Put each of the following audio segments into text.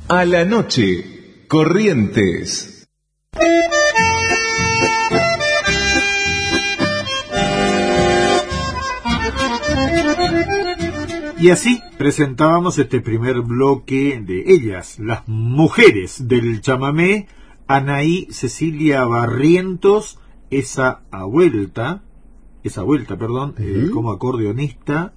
A la noche, Corrientes. Y así presentábamos este primer bloque de ellas, las mujeres del chamamé, Anaí Cecilia Barrientos, esa vuelta, como acordeonista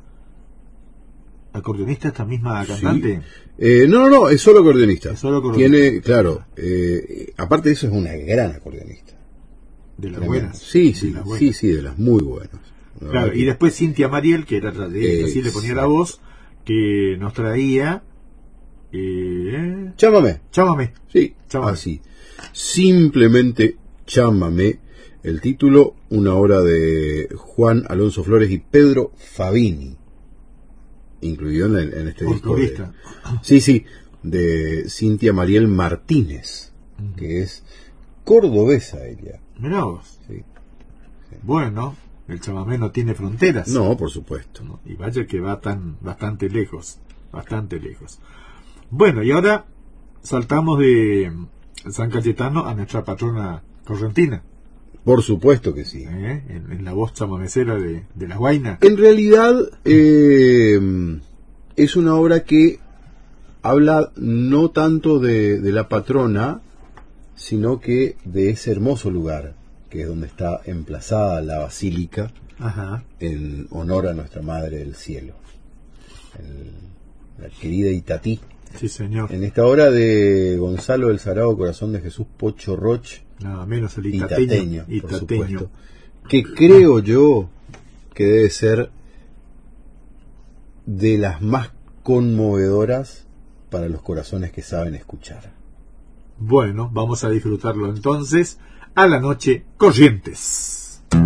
esta misma cantante. Sí. No, es solo acordeonista. Tiene, claro, Ah. aparte de eso es una gran acordeonista. De las buenas. Sí, de las muy buenas. Claro, y después Cintia Mariel, que era así le ponía la voz, que nos traía Chámame. Sí, Chámame. así. Simplemente Chámame. El título, una obra de Juan Alonso Flores y Pedro Fabini, incluido en este disco. Sí, de Cintia Mariel Martínez, que es cordobesa ella. Mirá vos. Sí. Bueno, el chamamé no tiene fronteras. No, por supuesto. ¿No? Y vaya que va bastante lejos. Bueno, y ahora saltamos de San Cayetano a nuestra patrona correntina. Por supuesto que sí. En la voz chamamecera de las Guainas. En realidad es una obra que habla no tanto de la patrona, sino que de ese hermoso lugar, que es donde está emplazada la basílica. Ajá. En honor a nuestra Madre del Cielo, la querida Itatí. Sí, señor. En esta obra de Gonzalo del Sagrado Corazón de Jesús Pocho Roch, nada menos el itateño, por supuesto, que creo yo que debe ser de las más conmovedoras para los corazones que saben escuchar. Bueno, vamos a disfrutarlo entonces. A la noche, Corrientes.